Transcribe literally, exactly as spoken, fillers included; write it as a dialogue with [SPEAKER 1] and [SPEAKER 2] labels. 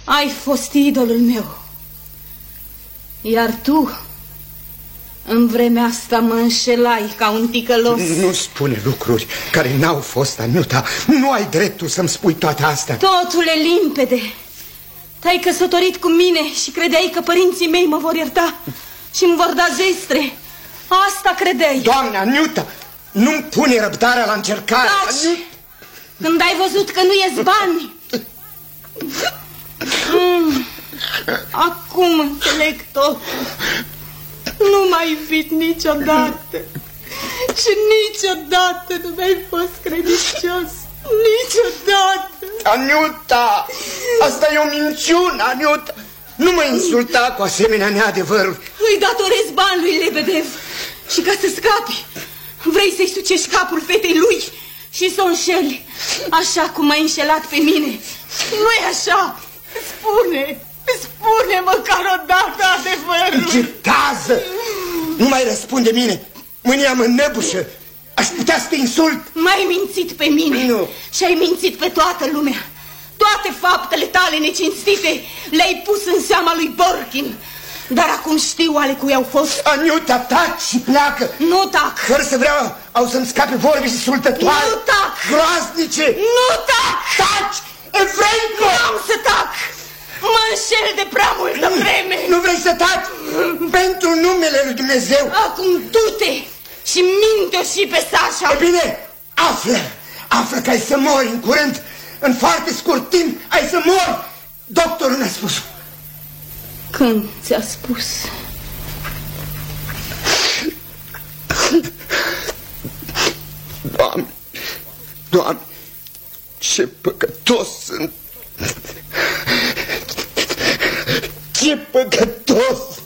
[SPEAKER 1] Ai fost idolul meu. Iar tu, în vremea asta, mă înșelai ca un ticălos.
[SPEAKER 2] Nu spune lucruri care n-au fost, Aniuta. Nu ai dreptul să-mi spui toate astea.
[SPEAKER 1] Totul e limpede. Te-ai căsătorit cu mine și credeai că părinții mei mă vor ierta și îmi vor da zestre. Asta credeai.
[SPEAKER 2] Doamne, Aniuta, nu-mi pune răbdarea la încercare.
[SPEAKER 1] Taci! Când ai văzut că nu ies bani. mm. Acum înțeleg tot. Nu m-ai iubit niciodată. Și niciodată nu mi-ai fost credincios. Niciodată.
[SPEAKER 2] Aniuta, asta e o minciună, Aniuta. Nu mă insulta cu asemenea neadevăruri.
[SPEAKER 1] Îi datorez bani lui Lebedev. Și ca să scapi, vrei să-i sucești capul fetei lui și să o înșeli, așa cum m-ai înșelat pe mine. Nu-i așa. Spune, spune măcar o dată adevărul.
[SPEAKER 2] Încetează! Nu mai răspunde mine. Mânia mă înnăbușă. Aș putea să te insult.
[SPEAKER 1] M-ai mințit pe mine.
[SPEAKER 2] Nu.
[SPEAKER 1] Și ai mințit pe toată lumea. Toate faptele tale necinstite le-ai pus în seama lui Borkin. Dar acum știu ale cui au fost.
[SPEAKER 2] Aniuta, taci și pleacă.
[SPEAKER 1] Nu tac.
[SPEAKER 2] Fără să vreau, au să-mi scape vorbe și sultătoare.
[SPEAKER 1] Nu tac.
[SPEAKER 2] Groaznice.
[SPEAKER 1] Nu tac.
[SPEAKER 2] Taci, evreico.
[SPEAKER 1] Nu am să tac. Mă înșel de prea multă vreme.
[SPEAKER 2] Nu vrei să taci? Pentru numele lui Dumnezeu.
[SPEAKER 1] Acum du-te și minte-o și pe Sasha.
[SPEAKER 2] E bine, află. Află că ai să mori în curând. În foarte scurt timp ai să mori. Doctorul ne-a spus.
[SPEAKER 1] Când ți-a spus?
[SPEAKER 2] Doamne, Doamne, ce păcătos sunt. Ce păcătos